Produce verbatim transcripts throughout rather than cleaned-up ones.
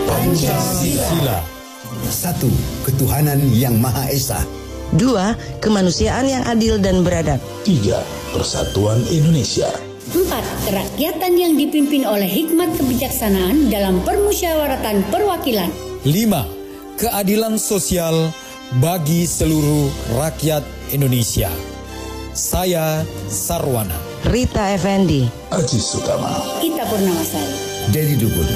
Pancasila. Satu, ketuhanan yang Maha Esa. Dua, kemanusiaan yang adil dan beradab. Tiga, persatuan Indonesia. Empat, kerakyatan yang dipimpin oleh hikmat kebijaksanaan dalam permusyawaratan perwakilan. Lima, keadilan sosial bagi seluruh rakyat Indonesia. Saya Sarwana. Rita Effendi. Aji Sutama. Ita Purnamasari. Dedi Dukun.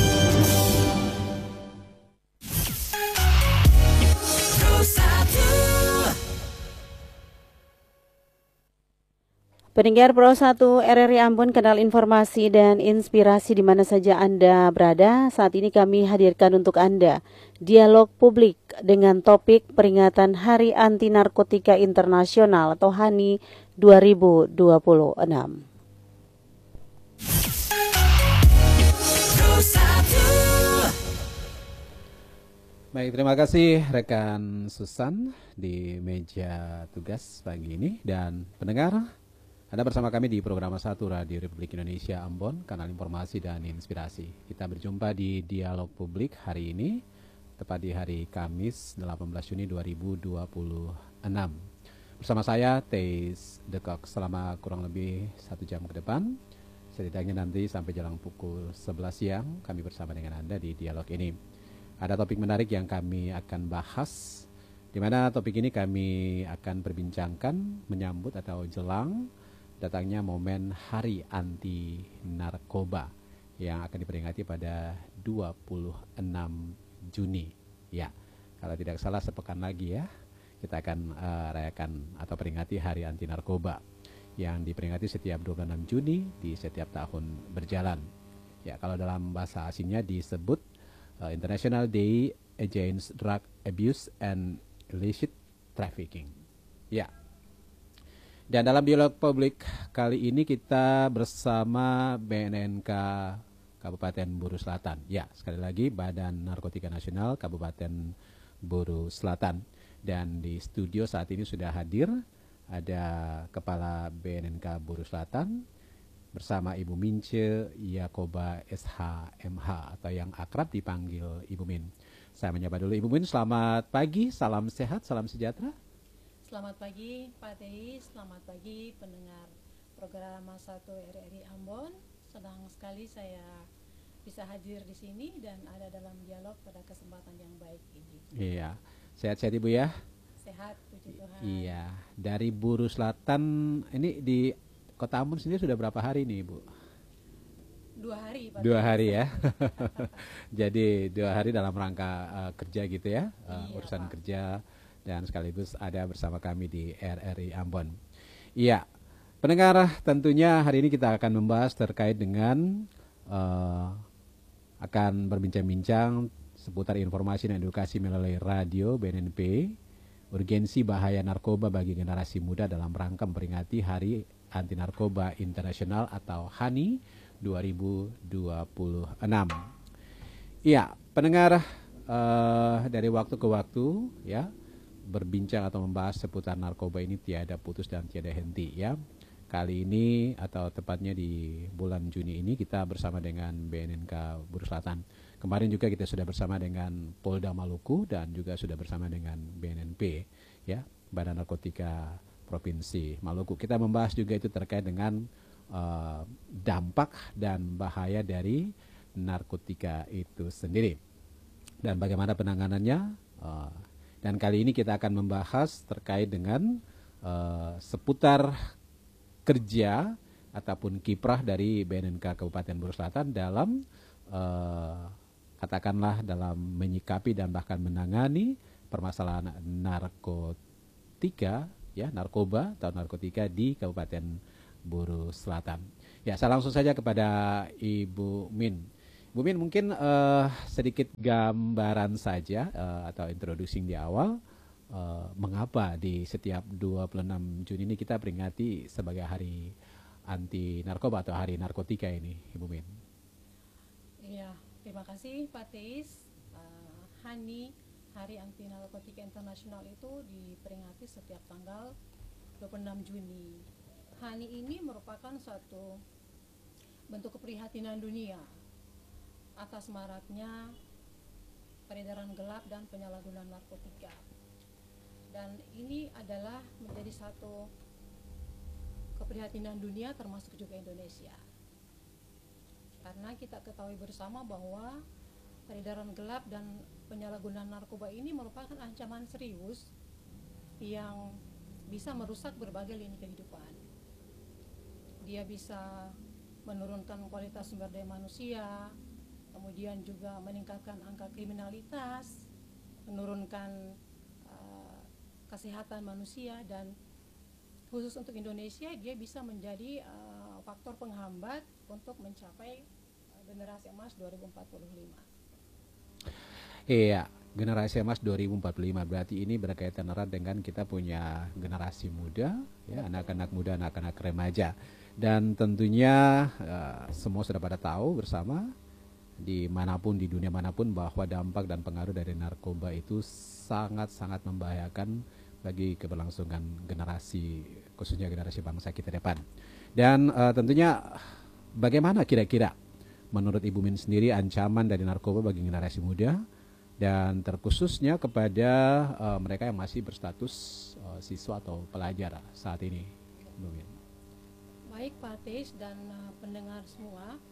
Pendengar Pro satu R R I Ambon, kanal informasi dan inspirasi di mana saja Anda berada. Saat ini kami hadirkan untuk Anda dialog publik dengan topik peringatan Hari Anti Narkotika Internasional atau H A N I dua ribu dua puluh enam. Baik, terima kasih rekan Susan di meja tugas pagi ini. Dan pendengar, Anda bersama kami di program satu Radio Republik Indonesia Ambon, kanal informasi dan inspirasi. Kita berjumpa di dialog publik hari ini, tepat di hari Kamis delapan belas Juni dua ribu dua puluh enam. Bersama saya, Teis Dekok, selama kurang lebih satu jam ke depan. Setidaknya nanti sampai jelang pukul sebelas siang, kami bersama dengan Anda di dialog ini. Ada topik menarik yang kami akan bahas, di mana topik ini kami akan perbincangkan menyambut atau jelang datangnya momen Hari Anti Narkoba yang akan diperingati pada dua puluh enam Juni. Ya, kalau tidak salah sepekan lagi ya, kita akan uh, rayakan atau peringati Hari Anti Narkoba yang diperingati setiap dua puluh enam Juni di setiap tahun berjalan. Ya, kalau dalam bahasa asingnya disebut uh, International Day Against Drug Abuse and Illicit Trafficking. Ya. Dan dalam dialog publik kali ini kita bersama B N N K Kabupaten Buru Selatan. Ya, sekali lagi Badan Narkotika Nasional Kabupaten Buru Selatan. Dan di studio saat ini sudah hadir ada Kepala B N N K Buru Selatan bersama Ibu Mince Yakoba S H M H atau yang akrab dipanggil Ibu Min. Saya menyapa dulu Ibu Min, selamat pagi, salam sehat, salam sejahtera. Selamat pagi Pak Teis, selamat pagi pendengar program satu R R I Ambon. Senang sekali saya bisa hadir di sini dan ada dalam dialog pada kesempatan yang baik ini. Iya, sehat-sehat Ibu ya? Sehat, puji Tuhan. Iya, dari Buru Selatan ini di Kota Ambon sendiri sudah berapa hari nih Ibu? Dua hari Pak. Dua hari ya. Jadi dua hari dalam rangka uh, kerja gitu ya, uh, iya, urusan Pak. Kerja. Dan sekaligus ada bersama kami di R R I Ambon. Iya, pendengar, tentunya hari ini kita akan membahas terkait dengan uh, akan berbincang-bincang seputar informasi dan edukasi melalui radio B N N P, urgensi bahaya narkoba bagi generasi muda dalam rangka memperingati Hari Anti Narkoba Internasional atau H A N I dua ribu dua puluh enam. Iya, pendengar, uh, dari waktu ke waktu ya, berbincang atau membahas seputar narkoba ini tiada putus dan tiada henti ya. Kali ini atau tepatnya di bulan Juni ini kita bersama dengan B N N K Buru Selatan. Kemarin juga kita sudah bersama dengan Polda Maluku dan juga sudah bersama dengan B N N P ya, Badan Narkotika Provinsi Maluku. Kita membahas juga itu terkait dengan uh, dampak dan bahaya dari narkotika itu sendiri dan bagaimana penanganannya. Uh, Dan kali ini kita akan membahas terkait dengan uh, seputar kerja ataupun kiprah dari B N N K Kabupaten Buru Selatan dalam uh, katakanlah dalam menyikapi dan bahkan menangani permasalahan narkotika ya, narkoba atau narkotika di Kabupaten Buru Selatan. Ya, saya langsung saja kepada Ibu Min. Bu Min, mungkin uh, sedikit gambaran saja uh, atau introducing di awal uh, mengapa di setiap dua puluh enam Juni ini kita peringati sebagai Hari Anti Narkoba atau Hari Narkotika ini, Ibu Min. Iya, terima kasih Pak Teis. Uh, H A N I, Hari Anti Narkotika Internasional itu diperingati setiap tanggal dua puluh enam Juni. H A N I ini merupakan suatu bentuk keprihatinan dunia atas maraknya peredaran gelap dan penyalahgunaan narkotika. Dan ini adalah menjadi satu keprihatinan dunia termasuk juga Indonesia. Karena kita ketahui bersama bahwa peredaran gelap dan penyalahgunaan narkoba ini merupakan ancaman serius yang bisa merusak berbagai lini kehidupan. Dia bisa menurunkan kualitas sumber daya manusia, kemudian juga meningkatkan angka kriminalitas, menurunkan uh, kesehatan manusia, dan khusus untuk Indonesia dia bisa menjadi uh, faktor penghambat untuk mencapai uh, generasi emas dua ribu empat puluh lima. Iya, generasi emas dua ribu empat puluh lima berarti ini berkaitan erat dengan kita punya generasi muda, ya, anak-anak muda, anak-anak remaja. Dan tentunya uh, semua sudah pada tahu bersama dimanapun di dunia manapun bahwa dampak dan pengaruh dari narkoba itu sangat-sangat membahayakan bagi keberlangsungan generasi, khususnya generasi bangsa kita depan. Dan uh, tentunya bagaimana kira-kira menurut Ibu Min sendiri ancaman dari narkoba bagi generasi muda dan terkhususnya kepada uh, mereka yang masih berstatus uh, siswa atau pelajar saat ini, Ibu Min? Baik Pak Tis dan uh, pendengar semua,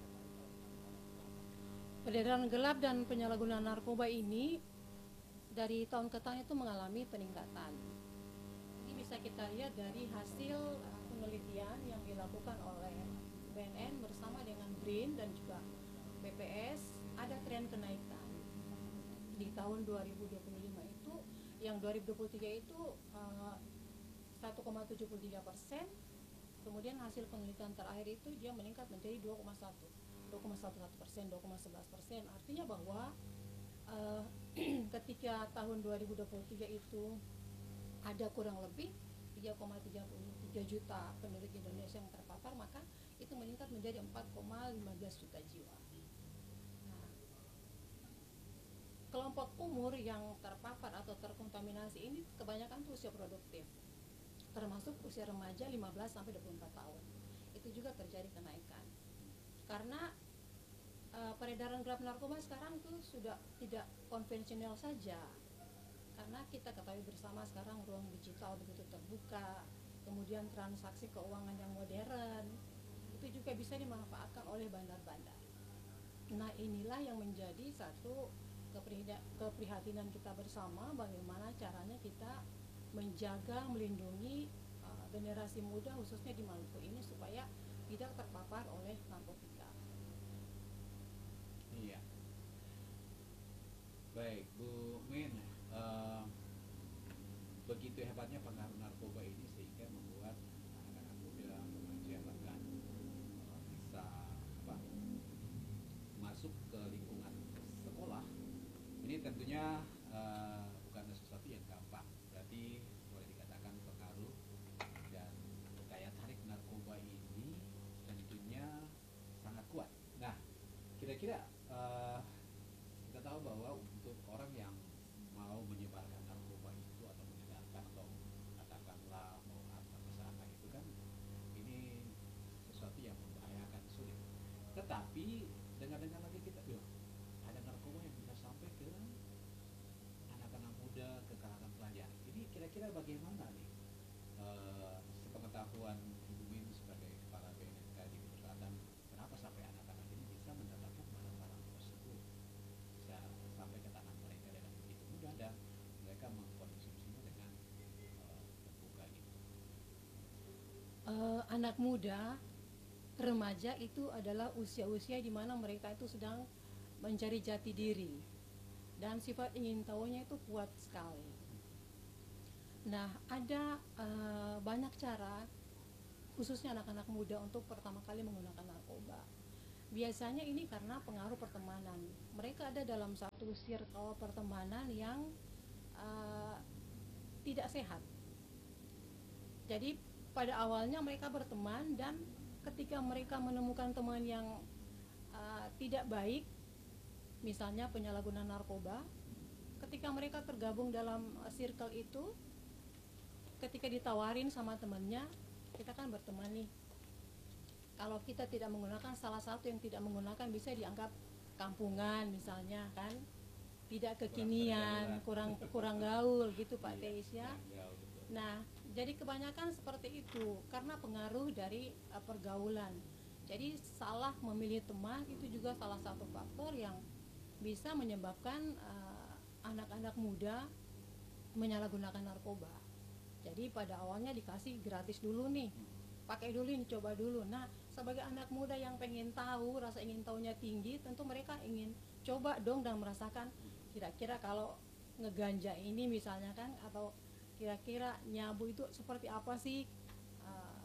peredaran gelap dan penyalahgunaan narkoba ini dari tahun ke tahun itu mengalami peningkatan. Ini bisa kita lihat dari hasil uh, penelitian yang dilakukan oleh B N N bersama dengan B R I N dan juga B P S, ada tren kenaikan. Di tahun dua ribu dua puluh lima itu, yang dua ribu dua puluh tiga itu uh, satu koma tujuh tiga persen, kemudian hasil penelitian terakhir itu dia meningkat menjadi dua koma satu persen, dua koma sebelas persen. Artinya bahwa uh, ketika tahun dua ribu dua puluh tiga itu ada kurang lebih tiga koma tiga puluh tiga juta penduduk Indonesia yang terpapar, maka itu meningkat menjadi empat koma lima belas juta jiwa. Nah, kelompok umur yang terpapar atau terkontaminasi ini kebanyakan tuh usia produktif, termasuk usia remaja lima belas sampai dua puluh empat tahun. Itu juga terjadi kenaikan. Karena uh, peredaran gelap narkoba sekarang tuh sudah tidak konvensional saja. Karena kita ketahui bersama sekarang ruang digital begitu terbuka, kemudian transaksi keuangan yang modern, itu juga bisa dimanfaatkan oleh bandar-bandar. Nah, inilah yang menjadi satu keprihatinan kita bersama, bagaimana caranya kita menjaga, melindungi uh, generasi muda khususnya di Maluku ini supaya tidak terpapar oleh narkotika. Iya. Baik, Bu Min, uh, begitu hebatnya pengaruh narkoba ini sehingga membuat anak-anak muda, remaja bahkan uh, bisa apa, masuk ke lingkungan sekolah. Ini tentunya uh, bukan sesuatu yang gampang. Berarti boleh dikatakan pengaruh dan daya tarik narkoba ini tentunya sangat kuat. Nah, kira-kira uh, kita tahu bahwa untuk orang yang mau menyebarkan narkoba itu atau menyebarkan atau katakanlah mau harta ke sana itu kan ini sesuatu yang membahayakan, sulit. Tetapi dengar-dengar lagi kita, loh, ada narkoba yang bisa sampai ke anak-anak muda, ke kalangan pelajar. Ini kira-kira bagaimana nih uh, sepengetahuan Ibu Min sebagai kepala B N N K di Kudus Selatan, kenapa sampai anak-anak ini bisa mendapatkan barang-barang tersebut, bisa sampai ke tangan mereka dengan begitu mudah dan mereka mengkonsumsinya dengan uh, terbuka gitu. Uh, anak muda, remaja itu adalah usia-usia di mana mereka itu sedang mencari jati diri dan sifat ingin tahunya itu kuat sekali. Nah, ada uh, banyak cara khususnya anak-anak muda untuk pertama kali menggunakan narkoba. Biasanya ini karena pengaruh pertemanan. Mereka ada dalam satu circle pertemanan yang uh, tidak sehat. Jadi pada awalnya mereka berteman dan ketika mereka menemukan teman yang uh, tidak baik, misalnya penyalahgunaan narkoba, ketika mereka tergabung dalam uh, circle itu, ketika ditawarin sama temannya, kita kan berteman nih. Kalau kita tidak menggunakan, salah satu yang tidak menggunakan bisa dianggap kampungan misalnya kan. tidak kekinian, kurang kurang gaul gitu Pak Teis ya. Nah, jadi kebanyakan seperti itu karena pengaruh dari uh, pergaulan. Jadi salah memilih teman itu juga salah satu faktor yang bisa menyebabkan uh, anak-anak muda menyalahgunakan narkoba. Jadi pada awalnya dikasih gratis dulu nih, pakai dulu ini, coba dulu. Nah, sebagai anak muda yang pengen tahu, rasa ingin tahunya tinggi, tentu mereka ingin coba dong dan merasakan kira-kira kalau ngeganja ini misalnya kan, atau kira-kira nyabu itu seperti apa sih uh,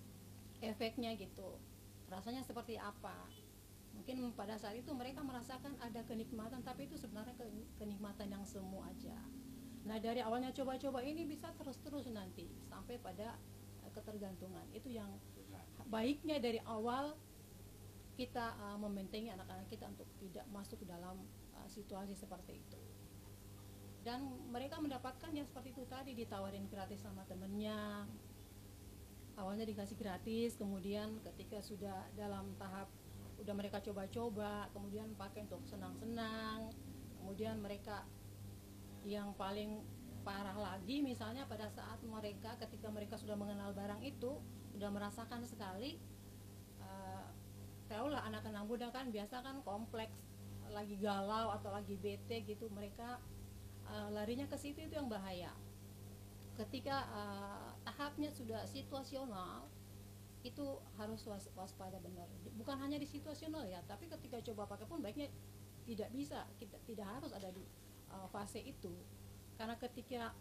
efeknya gitu, rasanya seperti apa. Mungkin pada saat itu mereka merasakan ada kenikmatan, tapi itu sebenarnya kenikmatan yang semu aja. Nah, dari awalnya coba-coba ini bisa terus-terus nanti sampai pada ketergantungan. Itu yang baiknya dari awal kita uh, membentengi anak-anak kita untuk tidak masuk ke dalam uh, situasi seperti itu. Dan mereka mendapatkan yang seperti itu tadi, ditawarin gratis sama temennya. Awalnya dikasih gratis, kemudian ketika sudah dalam tahap udah mereka coba-coba, kemudian pakai untuk senang-senang. Kemudian mereka yang paling parah lagi misalnya pada saat mereka ketika mereka sudah mengenal barang itu, sudah merasakan sekali, uh, tahulah anak-anak muda kan biasa kan kompleks, lagi galau atau lagi bete gitu, mereka uh, larinya ke situ, itu yang bahaya. Ketika uh, tahapnya sudah situasional, itu harus was waspada benar. Bukan hanya di situasional ya, tapi ketika coba pakai pun baiknya tidak bisa, kita tidak harus ada di uh, fase itu. Karena ketika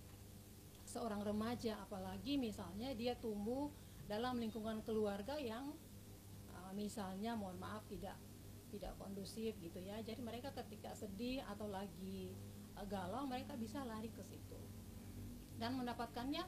seorang remaja, apalagi misalnya dia tumbuh dalam lingkungan keluarga yang uh, misalnya mohon maaf tidak tidak kondusif gitu ya. Jadi mereka ketika sedih atau lagi uh, galau, mereka bisa lari ke situ dan mendapatkannya.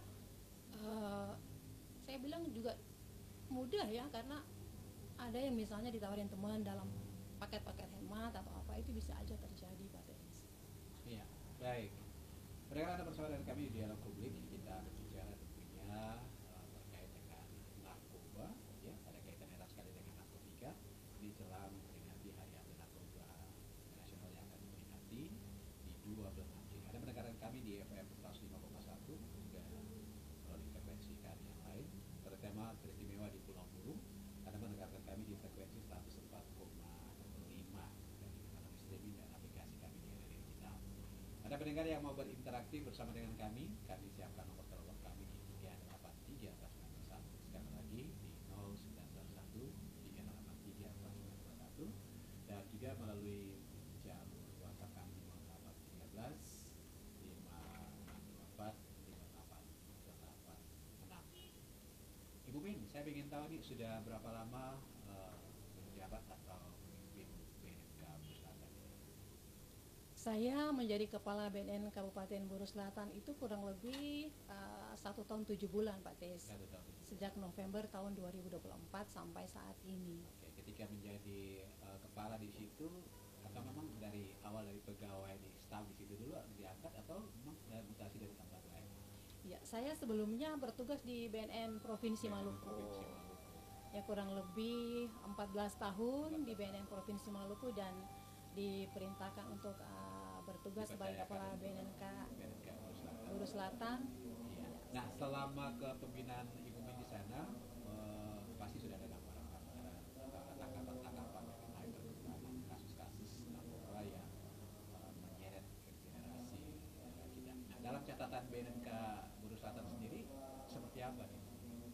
Uh, saya bilang juga mudah ya, karena ada yang misalnya ditawarin teman dalam paket-paket hemat atau apa, itu bisa aja terjadi Pak Teis. Iya, baik. Pendengar Anda bersama dengan kami di Dialog Publik, kita berbicara tentunya uh, terkait dengan narkoba, ya, ada kaitan erat sekali dengan narkotika di jelang memperingati Hari Anti Narkoba Nasional yang akan diperingati di dua belas Juni. Ada pendengar kami di F M seratus lima koma satu juga melalui frekuensi kami yang lain bertema teristimewa di Pulau Burung. Anda mendengarkan kami di frekuensi seratus empat koma lima dan di melalui streaming dan aplikasi kami di Radio Digital. Ada pendengar yang mau berinteraksi bersama dengan kami, kami siapkan nomor telepon kami di tiga delapan tiga empat sembilan satu, sekali lagi di nol sembilan satu tiga delapan tiga empat sembilan satu, dan juga melalui jalur WhatsApp kami nol delapan tiga belas lima enam dua empat lima delapan delapan enam. Ibu Min, saya ingin tahu nih sudah berapa lama uh, menjabat atau memimpin B N K Buru Selatan? Saya menjadi kepala B N N Kabupaten Buru Selatan itu kurang lebih uh, satu tahun tujuh bulan Pak Teis. Sejak November tahun dua ribu dua puluh empat sampai saat ini. Oke, ketika menjadi uh, kepala di situ, atau memang dari awal dari pegawai di staf di situ dulu diangkat, atau memang uh, mutasi dari tempat lain? Ya, saya sebelumnya bertugas di B N N Provinsi Maluku. Provinsi Maluku. Ya, kurang lebih empat belas tahun di B N N Provinsi Maluku dan diperintahkan untuk uh, bertugas sebagai kepala B N N K Buru Selatan. Iya. Nah, selama kepemimpinan Ibu Min di sana, uh, pasti sudah ada gambaran-gambaran tanggapan-tanggapan mengenai perkembangan kasus-kasus narkoba yang uh, menyeret ke generasi uh, kita. Nah, dalam catatan B N N K Buru Selatan sendiri seperti apa nih?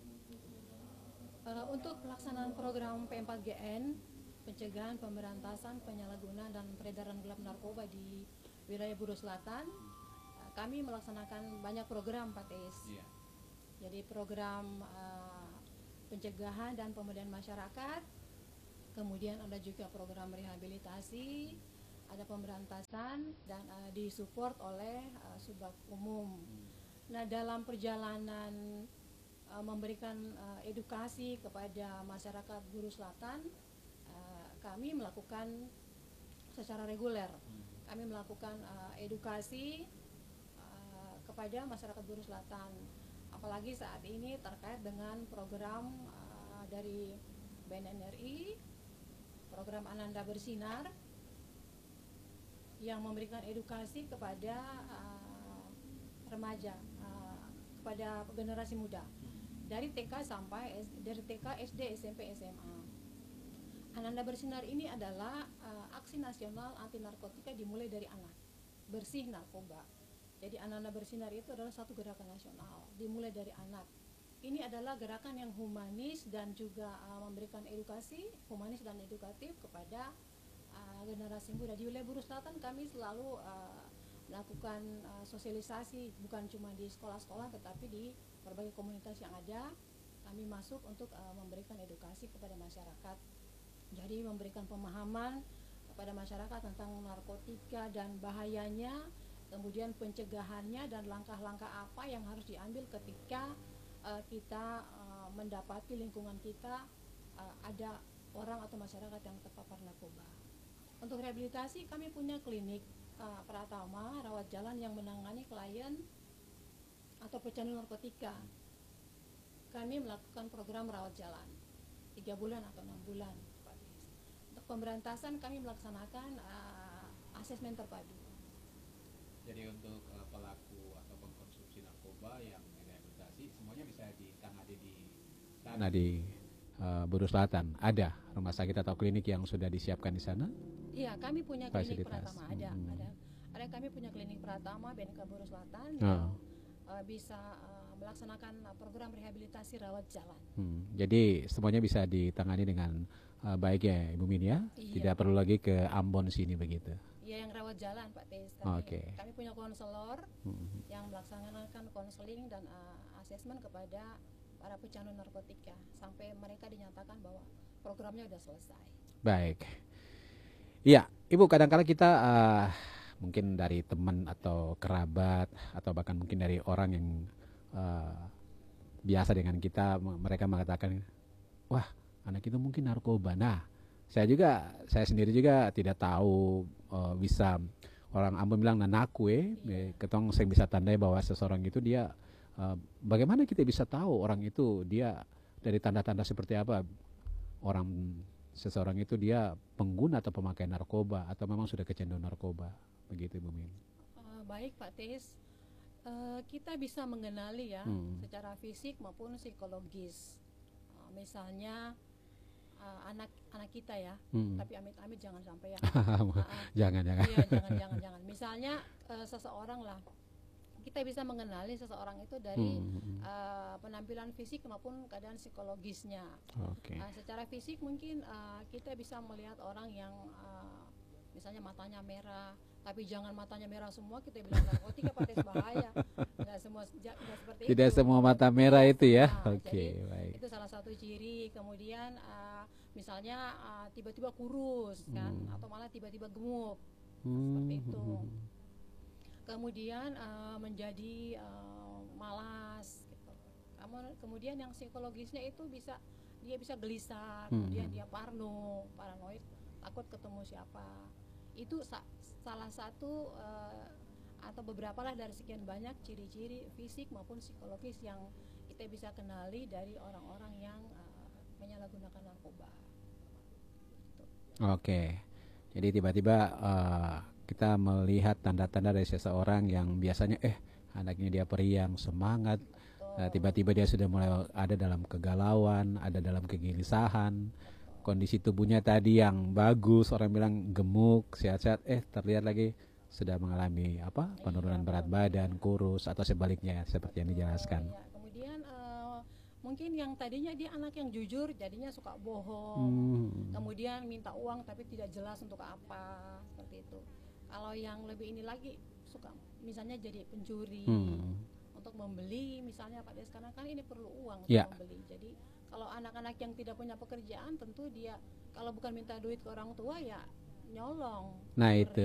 Uh, untuk pelaksanaan program P empat G N, pencegahan, pemberantasan, penyalahgunaan dan peredaran gelap narkoba di wilayah Buru Selatan, uh, kami melaksanakan banyak program Pak Teis. Iya. Jadi program uh, pencegahan dan pemberdayaan masyarakat, kemudian ada juga program rehabilitasi, ada pemberantasan dan uh, disupport oleh uh, Subbag Umum. Hmm. Nah, dalam perjalanan uh, memberikan uh, edukasi kepada masyarakat Buru Selatan, uh, kami melakukan secara reguler. Hmm. Kami melakukan uh, edukasi uh, kepada masyarakat Buru Selatan, apalagi saat ini terkait dengan program uh, dari B N N R I, program Ananda Bersinar. yang memberikan edukasi kepada uh, remaja, uh, kepada generasi muda dari T K sampai dari T K, S D, S M P, S M A. Ananda Bersinar ini adalah uh, aksi nasional anti narkotika dimulai dari anak, bersih narkoba. Jadi Ananda Bersinar itu adalah satu gerakan nasional dimulai dari anak. Ini adalah gerakan yang humanis dan juga uh, memberikan edukasi humanis dan edukatif kepada uh, generasi muda. Di wilayah Buru Selatan kami selalu uh, melakukan uh, sosialisasi, bukan cuma di sekolah-sekolah tetapi di berbagai komunitas yang ada. Kami masuk untuk uh, memberikan edukasi kepada masyarakat. Jadi memberikan pemahaman kepada masyarakat tentang narkotika dan bahayanya, kemudian pencegahannya dan langkah-langkah apa yang harus diambil ketika uh, kita uh, mendapati lingkungan kita uh, ada orang atau masyarakat yang terpapar narkoba. Untuk rehabilitasi kami punya klinik uh, Pratama rawat jalan yang menangani klien atau pecandu narkotika. Kami melakukan program rawat jalan tiga bulan atau enam bulan. Untuk pemberantasan kami melaksanakan uh, asesmen terpadu. Jadi untuk uh, pelaku atau pengkonsumsi narkoba yang direhabilitasi semuanya bisa ditangani di sana di uh, Buru Selatan. Ada rumah sakit atau klinik yang sudah disiapkan di sana? Iya, kami punya klinik Fasilitas. Pratama ada, Hmm. ada. Ada kami punya klinik Pratama B N K Buru Selatan Oh. yang uh, bisa uh, melaksanakan uh, program rehabilitasi rawat jalan. Hmm. Jadi semuanya bisa ditangani dengan uh, baik ya Ibu Min ya? Iya. Tidak perlu lagi ke Ambon sini begitu. Ya, yang rawat jalan Pak Tis. Kami, Oke. kami punya konselor Hmm. yang melaksanakan konseling dan uh, asesmen kepada para pecandu narkotika sampai mereka dinyatakan bahwa programnya sudah selesai. Baik. Iya, Ibu, kadang-kala kita uh, mungkin dari teman atau kerabat atau bahkan mungkin dari orang yang uh, biasa dengan kita, mereka mengatakan, wah anak itu mungkin narkoba. Nah, saya juga, saya sendiri juga tidak tahu uh, bisa orang Ambon bilang nanaku eh, yeah. Ketong saya bisa tandai bahwa seseorang itu dia uh, bagaimana kita bisa tahu orang itu dia dari tanda-tanda seperti apa orang seseorang itu dia pengguna atau pemakai narkoba atau memang sudah kecanduan narkoba, begitu Bu Min. Uh, baik Pak Tis, uh, kita bisa mengenali ya hmm. secara fisik maupun psikologis. Uh, misalnya uh, anak anak kita ya, hmm. tapi amit-amit jangan sampai ya. uh, uh, jangan jangan. Iya, jangan jangan jangan. Misalnya uh, seseorang lah. Kita bisa mengenali seseorang itu dari hmm. uh, penampilan fisik maupun keadaan psikologisnya. Okay. Uh, secara fisik mungkin uh, kita bisa melihat orang yang uh, misalnya matanya merah, tapi jangan matanya merah semua kita bilang narkotika pada bahaya. Nggak semua, nggak seperti Tidak itu. semua mata merah itu ya. Nah, Oke, okay, baik. Itu salah satu ciri. Kemudian uh, misalnya uh, tiba-tiba kurus kan, hmm. atau malah tiba-tiba gemuk, hmm. seperti itu. Kemudian uh, menjadi uh, malas gitu. Kemudian yang psikologisnya itu bisa dia bisa gelisah, hmm. kemudian dia parno, paranoid, takut ketemu siapa. Itu sa- salah satu uh, atau beberapa lah dari sekian banyak ciri-ciri fisik maupun psikologis yang kita bisa kenali dari orang-orang yang uh, menyalahgunakan narkoba. Gitu. Oke, jadi tiba-tiba uh, kita melihat tanda-tanda dari seseorang yang biasanya eh anaknya dia periang, semangat, uh, tiba-tiba dia sudah mulai ada dalam kegalauan, ada dalam kegelisahan, kondisi tubuhnya tadi yang bagus, orang bilang gemuk, sehat-sehat, eh terlihat lagi sudah mengalami apa penurunan berat badan, kurus atau sebaliknya seperti yang dijelaskan. Ya, kemudian uh, mungkin yang tadinya dia anak yang jujur jadinya suka bohong, hmm. kemudian minta uang tapi tidak jelas untuk apa, seperti itu. Kalau yang lebih ini lagi suka misalnya jadi pencuri hmm. untuk membeli misalnya Pak Des, karena kan ini perlu uang untuk ya. membeli. Jadi kalau anak-anak yang tidak punya pekerjaan tentu dia kalau bukan minta duit ke orang tua ya nyolong. Nah itu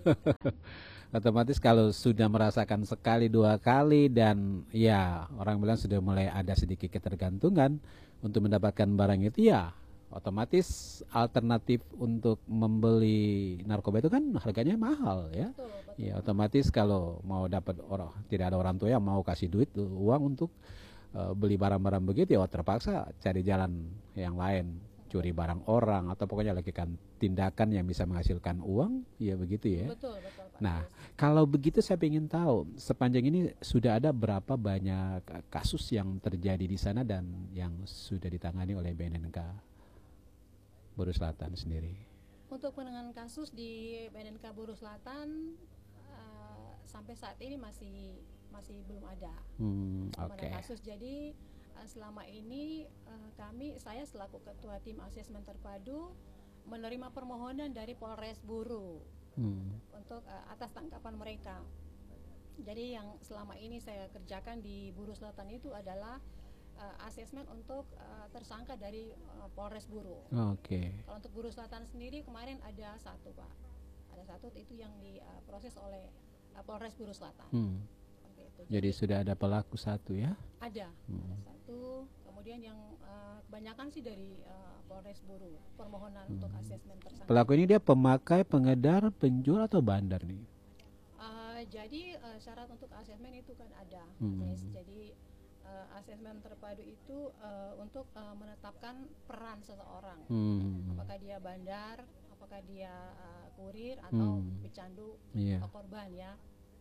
otomatis kalau sudah merasakan sekali dua kali dan ya orang bilang sudah mulai ada sedikit ketergantungan untuk mendapatkan barang itu, ya otomatis alternatif untuk membeli narkoba itu kan harganya mahal ya. Betul, betul. Ya otomatis kalau mau dapat orang, tidak ada orang tua yang mau kasih duit uang untuk uh, beli barang-barang begitu, ya terpaksa cari jalan yang lain, curi barang orang atau pokoknya lakukan tindakan yang bisa menghasilkan uang, ya begitu ya. Betul, betul. Nah, kalau begitu saya ingin tahu sepanjang ini sudah ada berapa banyak kasus yang terjadi di sana dan yang sudah ditangani oleh B N N K Buru Selatan sendiri. Untuk penanganan kasus di B N N K Buru Selatan uh, sampai saat ini masih masih belum ada. Hmm, belum Oke. ada kasus. Jadi uh, selama ini uh, kami saya selaku ketua tim asesmen terpadu menerima permohonan dari Polres Buru hmm. untuk uh, atas tangkapan mereka. Jadi yang selama ini saya kerjakan di Buru Selatan itu adalah uh, asesmen untuk uh, tersangka dari uh, Polres Buru. Oke. Okay. Kalau untuk Buru Selatan sendiri kemarin ada satu Pak, ada satu itu yang diproses uh, oleh uh, Polres Buru Selatan. Hmm. Itu. Jadi, Jadi sudah ada pelaku satu ya? Ada, hmm. ada satu. Kemudian yang uh, kebanyakan sih dari uh, Polres Buru permohonan hmm. untuk asesmen tersangka. Pelaku ini dia pemakai, pengedar, penjual atau bandar nih? Uh, jadi uh, syarat untuk asesmen itu kan ada. Hmm. Yes, jadi uh, asesmen terpadu itu uh, untuk uh, menetapkan peran seseorang. Hmm. Apakah dia bandar, apakah dia uh, kurir atau hmm. pecandu yeah. atau korban ya.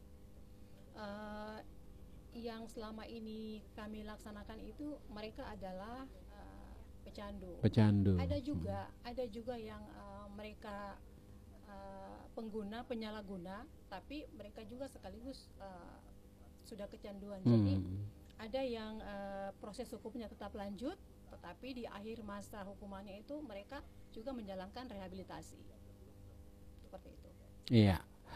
Uh, yang selama ini kami laksanakan itu mereka adalah uh, pecandu. Pecandu. Ada juga, hmm. ada juga yang uh, mereka uh, pengguna, penyalahguna, tapi mereka juga sekaligus uh, sudah kecanduan. Hmm. Jadi ada yang uh, proses hukumnya tetap lanjut, tetapi di akhir masa hukumannya itu mereka juga menjalankan rehabilitasi. Seperti itu. Iya.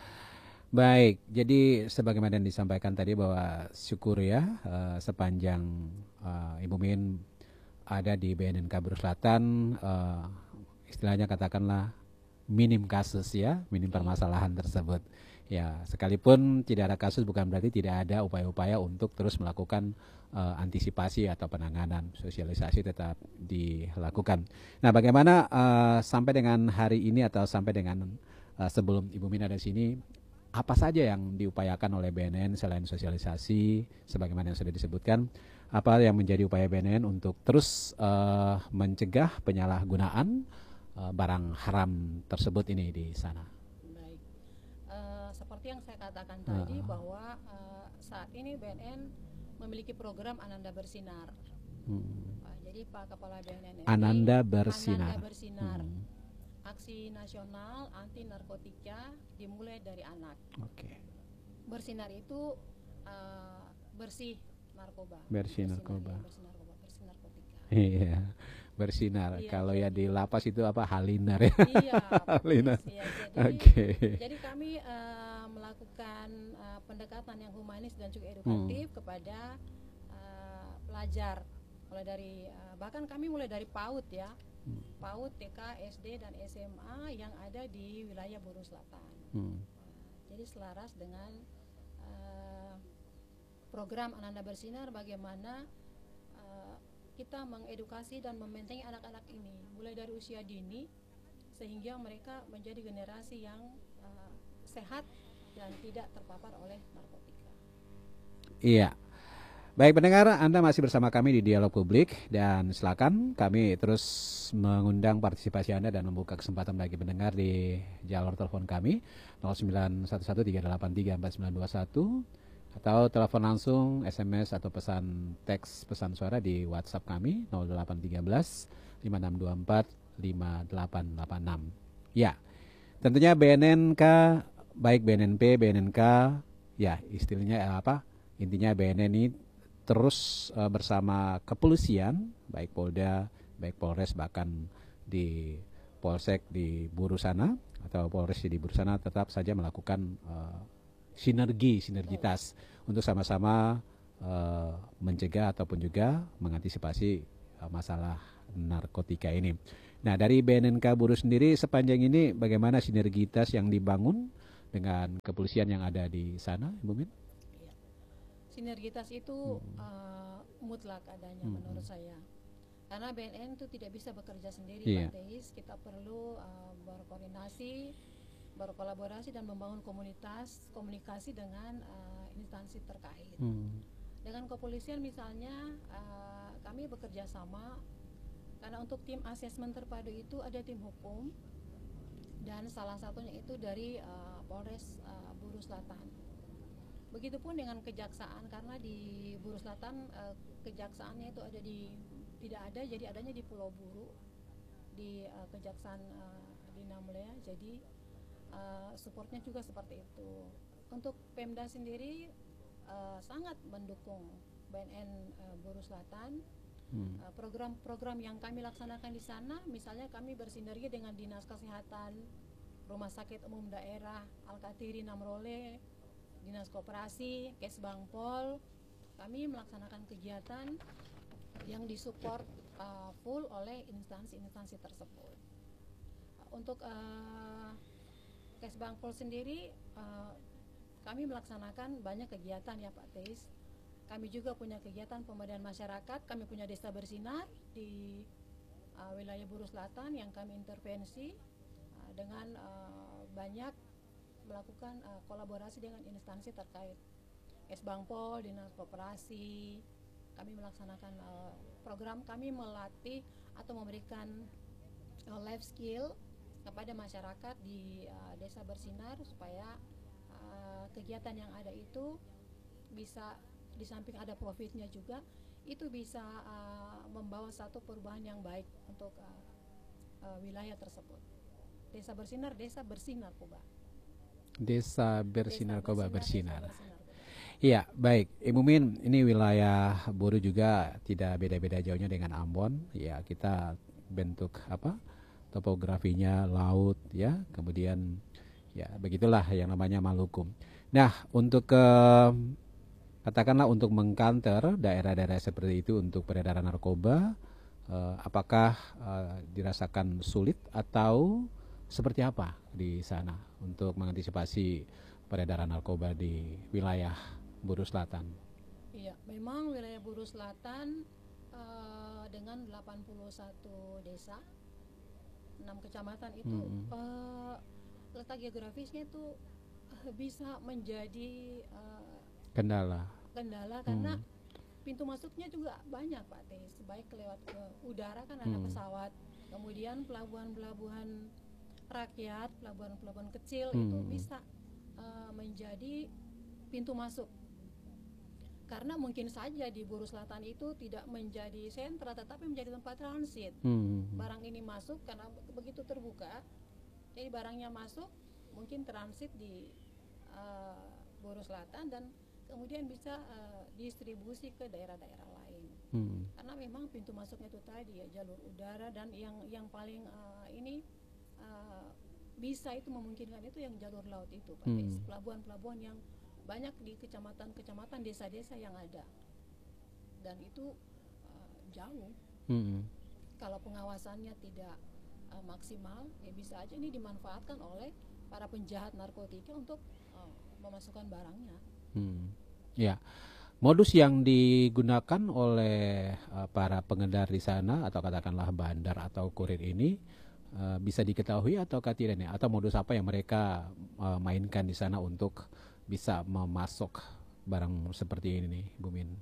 Baik, jadi sebagaimana yang disampaikan tadi bahwa syukur ya uh, sepanjang uh, Ibu Min ada di B N N K Buru Selatan, uh, istilahnya katakanlah minim kasus ya, minim permasalahan tersebut. Ya, sekalipun tidak ada kasus bukan berarti tidak ada upaya-upaya untuk terus melakukan uh, antisipasi atau penanganan, sosialisasi tetap dilakukan. Nah, bagaimana uh, sampai dengan hari ini atau sampai dengan uh, sebelum Ibu Min ada di sini, apa saja yang diupayakan oleh B N N selain sosialisasi, sebagaimana yang sudah disebutkan, apa yang menjadi upaya B N N untuk terus uh, mencegah penyalahgunaan uh, barang haram tersebut ini di sana? Baik, uh, seperti yang saya katakan uh. tadi bahwa uh, saat ini B N N memiliki program Ananda Bersinar. Hmm. Uh, jadi Pak Kepala B N N ini Ananda Bersinar. Ananda Bersinar. Hmm. Aksi nasional anti narkotika dimulai dari anak. Oke. Okay. Bersinar itu uh, bersih narkoba. Bersih narkoba. Bersih narkoba, bersih narkotika. Iya. Bersinar. Iya, kalau ya di lapas itu apa halinar ya? Iya. Halinar. Ya, jadi, okay. jadi kami uh, melakukan uh, pendekatan yang humanis dan juga edukatif hmm. kepada uh, pelajar. Mulai dari uh, bahkan kami mulai dari PAUD ya. PAUD, T K, S D, dan S M A yang ada di wilayah Buru Selatan. Hmm. Jadi selaras dengan uh, program Ananda Bersinar bagaimana uh, kita mengedukasi dan membentengi anak-anak ini mulai dari usia dini sehingga mereka menjadi generasi yang uh, sehat dan tidak terpapar oleh narkotika. Iya. Baik pendengar, Anda masih bersama kami di Dialog Publik dan silakan kami terus mengundang partisipasi Anda dan membuka kesempatan bagi pendengar di jalur telepon kami nol sembilan satu satu tiga delapan tiga empat sembilan dua satu atau telepon langsung, S M S atau pesan teks pesan suara di WhatsApp kami nol delapan satu tiga lima enam dua empat lima delapan delapan enam. Ya, tentunya B N N K, baik B N N P, B N N K, ya istilahnya apa? Intinya B N N ini terus uh, bersama kepolisian, baik Polda, baik Polres, bahkan di Polsek di Buru sana atau Polres di Buru sana tetap saja melakukan uh, sinergi, sinergitas untuk sama-sama uh, mencegah ataupun juga mengantisipasi uh, masalah narkotika ini. Nah, dari B N N K Buru sendiri sepanjang ini bagaimana sinergitas yang dibangun dengan kepolisian yang ada di sana, Ibu Min? Sinergitas itu hmm. uh, mutlak adanya hmm. menurut saya. Karena B N N itu tidak bisa bekerja sendiri, yeah. Pak Teis. Kita perlu uh, berkoordinasi, berkolaborasi dan membangun komunitas, komunikasi dengan uh, instansi terkait. Hmm. Dengan kepolisian misalnya, uh, kami bekerja sama. Karena untuk tim asesmen terpadu itu ada tim hukum dan salah satunya itu dari uh, Polres uh, Buru Selatan. Begitupun dengan kejaksaan, karena di Buru Selatan uh, kejaksaannya itu ada di tidak ada, jadi adanya di Pulau Buru di uh, kejaksaan uh, di Namlea. Jadi uh, supportnya juga seperti itu. Untuk Pemda sendiri uh, sangat mendukung B N N uh, Buru Selatan. Hmm. Uh, program-program yang kami laksanakan di sana, misalnya kami bersinergi dengan Dinas Kesehatan, Rumah Sakit Umum Daerah Al-Katiri Namrole, Dinas Koperasi, Kesbangpol. Kami melaksanakan kegiatan yang disupport uh, full oleh instansi-instansi tersebut. Uh, untuk uh, Kesbangpol sendiri, uh, kami melaksanakan banyak kegiatan ya Pak Teis. Kami juga punya kegiatan pemberdayaan masyarakat. Kami punya Desa Bersinar di uh, wilayah Buru Selatan yang kami intervensi uh, dengan uh, banyak melakukan uh, kolaborasi dengan instansi terkait. Kesbangpol, Dinas Koperasi, kami melaksanakan uh, program, kami melatih atau memberikan uh, life skill kepada masyarakat di uh, Desa Bersinar supaya uh, kegiatan yang ada itu bisa, di samping ada profitnya juga, itu bisa uh, membawa satu perubahan yang baik untuk uh, uh, wilayah tersebut. Desa Bersinar, Desa Bersinar Koba. Desa Bersinar Koba Bersinar. Iya, baik. Ibu Min, ini wilayah Buru juga tidak beda-beda jauhnya dengan Ambon. Ya, kita bentuk apa? Topografinya laut ya. Kemudian ya begitulah yang namanya Maluku. Nah, untuk ke uh, katakanlah untuk mengcounter daerah-daerah seperti itu untuk peredaran narkoba, uh, apakah uh, dirasakan sulit atau seperti apa di sana untuk mengantisipasi peredaran narkoba di wilayah Buru Selatan? Iya, memang wilayah Buru Selatan uh, dengan delapan puluh satu desa, enam kecamatan itu hmm. uh, letak geografisnya itu uh, bisa menjadi uh, kendala. Kendala karena hmm. pintu masuknya juga banyak Pak Teis. Baik lewat ke udara kan ada hmm. pesawat, kemudian pelabuhan-pelabuhan rakyat, pelabuhan-pelabuhan kecil hmm. itu bisa uh, menjadi pintu masuk. Karena mungkin saja di Buru Selatan itu tidak menjadi sentra, tetapi menjadi tempat transit. Hmm. Barang ini masuk karena begitu terbuka, jadi barangnya masuk, mungkin transit di uh, Buru Selatan dan kemudian bisa uh, distribusi ke daerah-daerah lain. Hmm. Karena memang pintu masuknya itu tadi ya jalur udara, dan yang yang paling uh, ini uh, bisa itu memungkinkan itu yang jalur laut itu, Pak. Hmm. Pelabuhan-pelabuhan yang banyak di kecamatan-kecamatan, desa-desa yang ada, dan itu uh, jauh. Hmm. Kalau pengawasannya tidak uh, maksimal, ya bisa aja ini dimanfaatkan oleh para penjahat narkotika untuk uh, memasukkan barangnya. Hmm. Ya, modus yang digunakan oleh uh, para pengendara di sana atau katakanlah bandar atau kurir ini uh, bisa diketahui ataukah tidak nih? Atau modus apa yang mereka uh, mainkan di sana untuk bisa memasok barang seperti ini nih, Bu Min?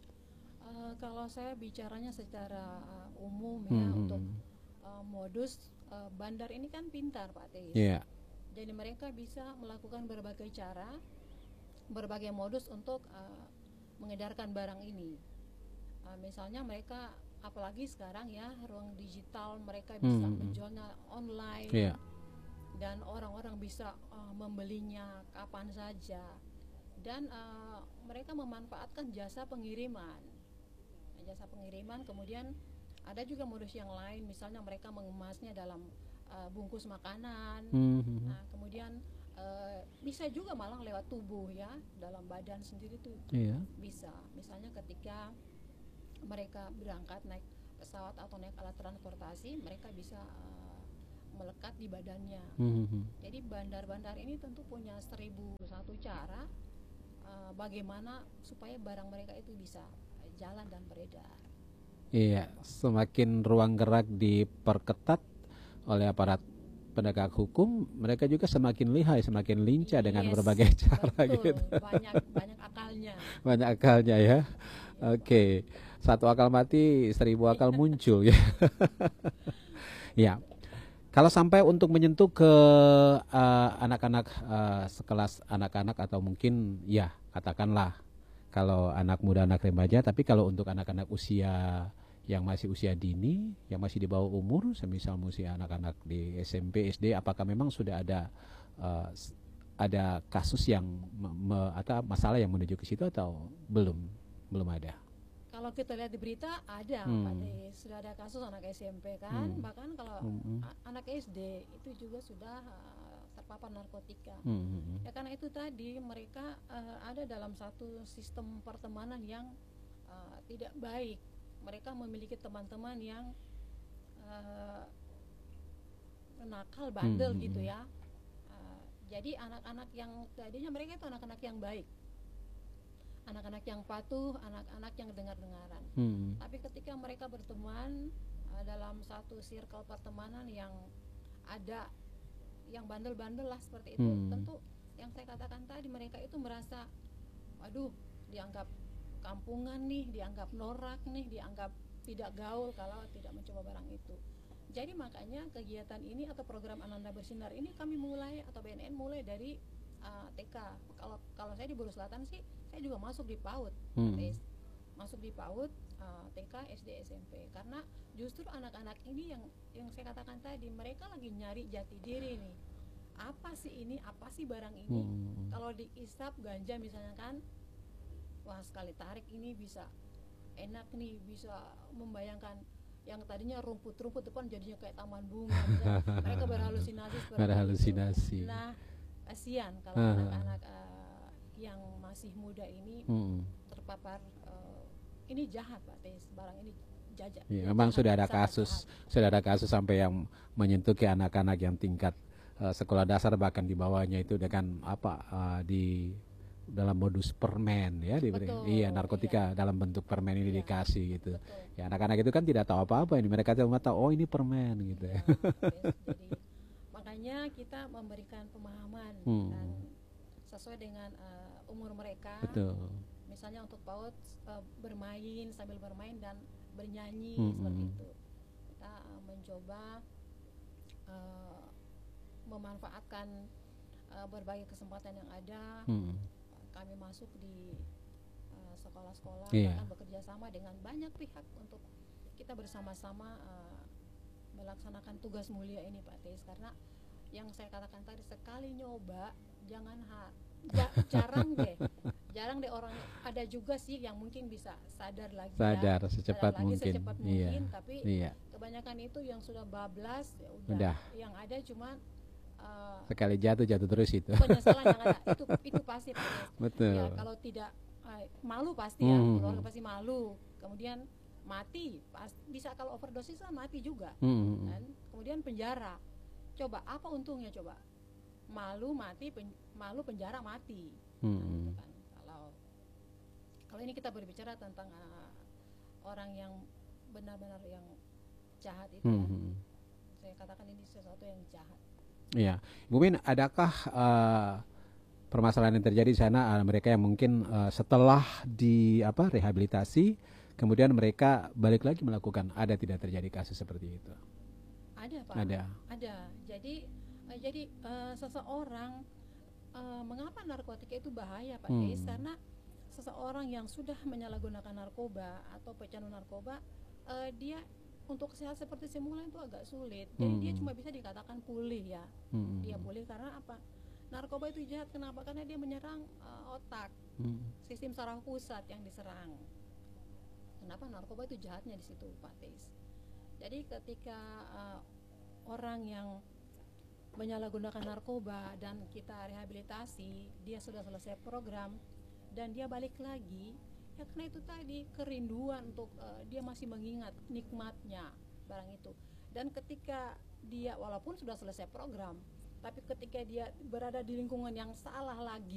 Uh, kalau saya bicaranya secara uh, umum ya, hmm. untuk uh, modus uh, bandar ini kan pintar Pak Teis. Yeah. Jadi mereka bisa melakukan berbagai cara, berbagai modus untuk uh, mengedarkan barang ini. Uh, misalnya mereka, apalagi sekarang ya, ruang digital, mereka bisa hmm. menjualnya online. Yeah. Dan orang-orang bisa uh, membelinya kapan saja, dan uh, mereka memanfaatkan jasa pengiriman, jasa pengiriman. Kemudian ada juga modus yang lain, misalnya mereka mengemasnya dalam uh, bungkus makanan. Mm-hmm. Nah, kemudian uh, bisa juga malah lewat tubuh ya, dalam badan sendiri tuh yeah. bisa. Misalnya ketika mereka berangkat naik pesawat atau naik alat transportasi, mereka bisa uh, melekat di badannya. Mm-hmm. Jadi bandar-bandar ini tentu punya seribu satu cara uh, bagaimana supaya barang mereka itu bisa jalan dan beredar. Iya, semakin ruang gerak diperketat oleh aparat penegak hukum, mereka juga semakin lihai, semakin lincah yes, dengan berbagai cara betul. Gitu. Banyak banyak akalnya. Banyak akalnya ya. Oke, okay. Satu akal mati, seribu akal muncul ya. Ya. Kalau sampai untuk menyentuh ke uh, anak-anak uh, sekelas anak-anak atau mungkin ya katakanlah kalau anak muda, anak remaja, tapi kalau untuk anak-anak usia yang masih usia dini, yang masih di bawah umur, semisal usia anak-anak di S M P, S D, apakah memang sudah ada uh, ada kasus yang me, me, atau masalah yang menuju ke situ atau belum belum ada? Kalau kita lihat di berita ada, Hmm. Pak Des, sudah ada kasus anak S M P kan, Hmm. bahkan kalau Hmm. a- anak S D itu juga sudah uh, terpapar narkotika. Hmm. Ya karena itu tadi mereka uh, ada dalam satu sistem pertemanan yang uh, tidak baik. Mereka memiliki teman-teman yang uh, nakal, bandel Hmm. gitu ya. Uh, jadi anak-anak yang tadinya mereka itu anak-anak yang baik, anak-anak yang patuh, anak-anak yang dengar-dengaran. Hmm. Tapi ketika mereka berteman uh, dalam satu circle pertemanan yang ada yang bandel-bandel lah seperti itu, Hmm. tentu yang saya katakan tadi mereka itu merasa, waduh, dianggap kampungan nih, dianggap norak nih, dianggap tidak gaul kalau tidak mencoba barang itu. Jadi makanya kegiatan ini atau program Ananda Bersinar ini kami mulai atau B N N mulai dari uh, T K. Kalau kalau saya di Buru Selatan sih, saya juga masuk di PAUD, Hmm. masuk di PAUD, uh, T K, S D, S M P. Karena justru anak-anak ini yang yang saya katakan tadi, mereka lagi nyari jati diri nih. Apa sih ini? Apa sih barang ini? Hmm. Kalau diisap ganja misalnya kan, wah sekali tarik ini bisa enak nih, bisa membayangkan yang tadinya rumput-rumput depan jadinya kayak taman bunga. Misalnya. Mereka berhalusinasi seperti Berhalusinasi. itu. Nah, kasihan kalau Ah. anak-anak uh, yang masih muda ini Hmm. terpapar uh, ini jahat Pak Tes, barang ini jajak. Ya, memang sudah ada sangat kasus, jahat. sudah ada kasus sampai yang menyentuh ke anak-anak yang tingkat uh, sekolah dasar bahkan di bawahnya itu dengan apa uh, di dalam modus permen ya, diberi, Betul, iya narkotika iya. dalam bentuk permen ini Iya, dikasih gitu. betul. Ya anak-anak itu kan tidak tahu apa-apa ini, mereka cuma tahu oh ini permen gitu. Ya, Ya. Tes. Jadi makanya kita memberikan pemahaman Hmm. dan sesuai dengan uh, umur mereka. Betul. Misalnya untuk PAUD uh, bermain sambil bermain dan bernyanyi Hmm, seperti hmm. itu. Kita uh, mencoba uh, memanfaatkan uh, berbagai kesempatan yang ada. Hmm. Kami masuk di uh, sekolah-sekolah, Iya. bahkan bekerja sama dengan banyak pihak untuk kita bersama-sama uh, melaksanakan tugas mulia ini Pak Tes. Karena yang saya katakan tadi, sekali nyoba jangan ha ja- jarang deh jarang deh orang, ada juga sih yang mungkin bisa sadar lagi Sadar ya, secepat lagi mungkin. secepat Iya. mungkin, tapi Iya. kebanyakan itu yang sudah bablas ya udah, Udah. yang ada cuma uh, Sekali jatuh jatuh terus itu. penyesalan yang ada itu itu pasti Pak Tes. Betul. Ya kalau tidak uh, malu pasti ya, Hmm. keluarga pasti malu, kemudian mati pas, bisa kalau overdosis lah mati juga. Hmm. Dan kemudian penjara, coba apa untungnya coba, malu mati, pen, malu penjara mati. Hmm. Nah, gitu kan. Kalau kalau ini kita berbicara tentang uh, orang yang benar-benar yang jahat itu ya, Hmm. saya katakan ini sesuatu yang jahat. Iya, Bu Min, adakah uh, permasalahan yang terjadi di sana, uh, mereka yang mungkin uh, setelah di apa rehabilitasi, kemudian mereka balik lagi melakukan, ada tidak terjadi kasus seperti itu? Ada Pak. Ada. Ada. Jadi uh, jadi uh, seseorang uh, mengapa narkotika itu bahaya Pak Hmm. Tes? Karena seseorang yang sudah menyalahgunakan narkoba atau pecandu narkoba, uh, dia untuk sehat seperti semula itu agak sulit. Jadi Hmm. dia cuma bisa dikatakan pulih ya. Hmm. Dia pulih karena apa? Narkoba itu jahat. Kenapa? Karena dia menyerang uh, otak, Hmm. sistem saraf pusat yang diserang. Kenapa narkoba itu jahatnya di situ Pak Tes? Jadi ketika uh, orang yang menyalahgunakan narkoba dan kita rehabilitasi, dia sudah selesai program dan dia balik lagi, ya karena itu tadi kerinduan untuk uh, dia masih mengingat nikmatnya barang itu. Dan ketika dia walaupun sudah selesai program, tapi ketika dia berada di lingkungan yang salah lagi,